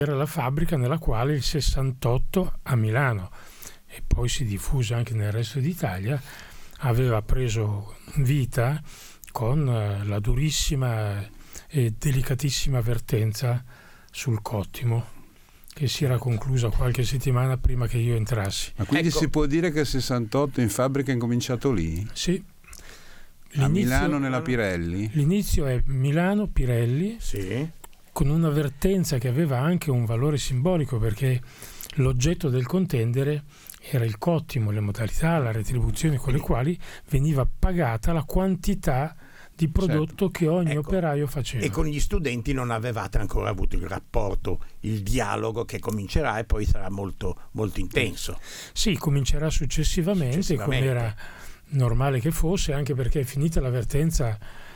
Era la fabbrica nella quale il 68 a Milano, e poi si diffuse anche nel resto d'Italia, aveva preso vita con la durissima e delicatissima vertenza sul cottimo, che si era conclusa qualche settimana prima che io entrassi. Ma quindi si può dire che il 68 in fabbrica è incominciato lì? Sì. A Milano nella Pirelli? L'inizio è Milano, Pirelli, sì, con un'avvertenza che aveva anche un valore simbolico, perché l'oggetto del contendere era il cottimo, le modalità, la retribuzione con le quali veniva pagata la quantità di prodotto che ogni operaio faceva. E con gli studenti non avevate ancora avuto il rapporto, il dialogo che comincerà e poi sarà molto, molto intenso. Sì, comincerà successivamente. Come era normale che fosse, anche perché è finita l'avvertenza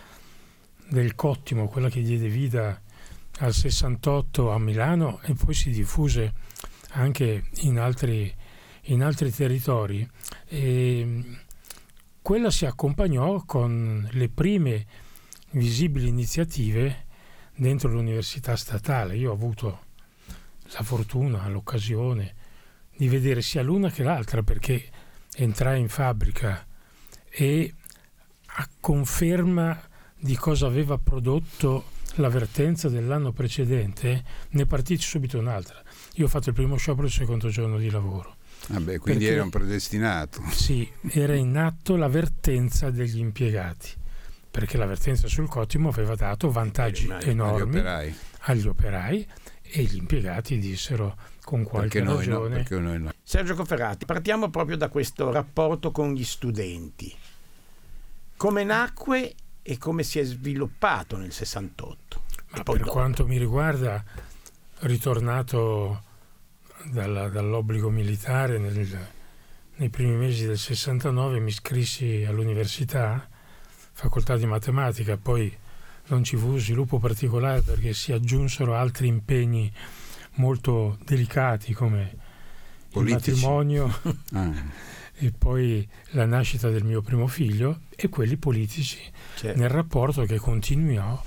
del cottimo, quella che diede vita al 68 a Milano e poi si diffuse anche in altri territori, e quella si accompagnò con le prime visibili iniziative dentro l'università statale. Io ho avuto la fortuna, l'occasione di vedere sia l'una che l'altra, perché entrai in fabbrica e a conferma di cosa aveva prodotto l'avvertenza dell'anno precedente ne partì subito un'altra. Io ho fatto il primo sciopero il secondo giorno di lavoro. Vabbè, quindi era un predestinato. Sì, era in atto l'avvertenza degli impiegati, perché l'avvertenza sul cottimo aveva dato vantaggi enormi agli operai, e gli impiegati dissero con qualche ragione. Perché noi no. Sergio Cofferati, partiamo proprio da questo rapporto con gli studenti. Come nacque e come si è sviluppato nel 68? Ma per quanto mi riguarda, ritornato dall'obbligo militare nei primi mesi del 69, mi iscrissi all'università, facoltà di matematica, poi non ci fu sviluppo particolare perché si aggiunsero altri impegni molto delicati come politici, il matrimonio e poi la nascita del mio primo figlio, e quelli politici nel rapporto che continuò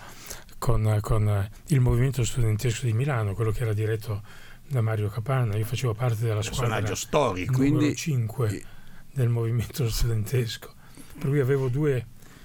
con il movimento studentesco di Milano, quello che era diretto da Mario Capanna. Io facevo parte della squadra storico, numero 5 del movimento studentesco, per cui avevo due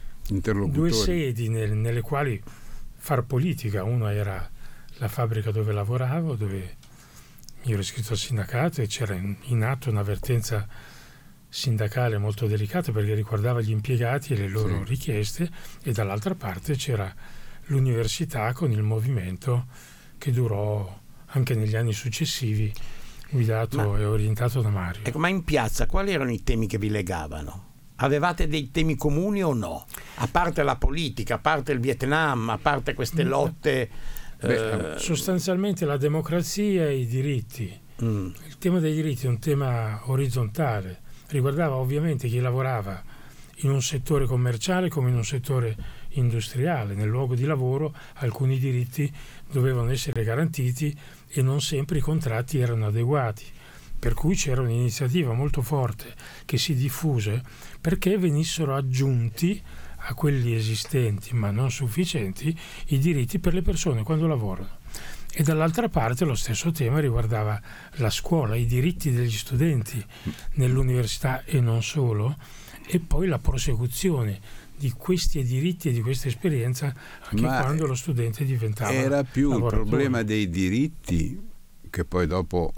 sedi nelle quali far politica. Una era la fabbrica dove lavoravo, dove mi ero iscritto al sindacato e c'era in atto un'avvertenza sindacale molto delicata perché riguardava gli impiegati e le loro richieste, e dall'altra parte c'era l'università con il movimento che durò anche negli anni successivi, guidato e orientato da Mario. Ecco, ma in piazza quali erano i temi che vi legavano? Avevate dei temi comuni o no? A parte la politica, a parte il Vietnam, a parte queste lotte? Sostanzialmente la democrazia e i diritti. Il tema dei diritti è un tema orizzontale, riguardava ovviamente chi lavorava in un settore commerciale come in un settore industriale. Nel luogo di lavoro alcuni diritti dovevano essere garantiti e non sempre i contratti erano adeguati, per cui c'era un'iniziativa molto forte che si diffuse perché venissero aggiunti a quelli esistenti, ma non sufficienti, i diritti per le persone quando lavorano. E dall'altra parte lo stesso tema riguardava la scuola, i diritti degli studenti nell'università e non solo, e poi la prosecuzione di questi diritti e di questa esperienza anche quando lo studente diventava era più lavoratore. Il problema dei diritti, che poi dopo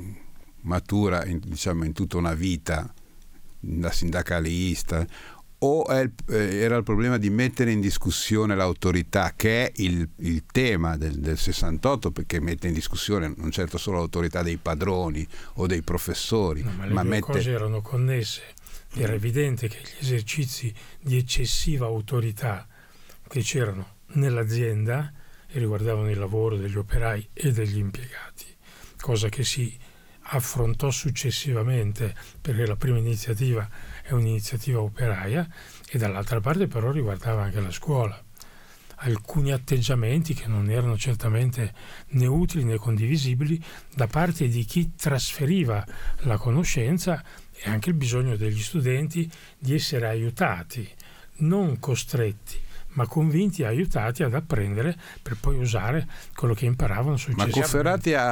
matura in tutta una vita da sindacalista, o era il problema di mettere in discussione l'autorità, che è il tema del 68, perché mette in discussione non certo solo l'autorità dei padroni o dei professori, ma le due cose erano connesse. Era evidente che gli esercizi di eccessiva autorità che c'erano nell'azienda e riguardavano il lavoro degli operai e degli impiegati, cosa che si affrontò successivamente perché la prima iniziativa è un'iniziativa operaia, e dall'altra parte però riguardava anche la scuola. Alcuni atteggiamenti che non erano certamente né utili né condivisibili da parte di chi trasferiva la conoscenza, e anche il bisogno degli studenti di essere aiutati, non costretti, ma convinti e aiutati ad apprendere per poi usare quello che imparavano successivamente. Ma Cofferati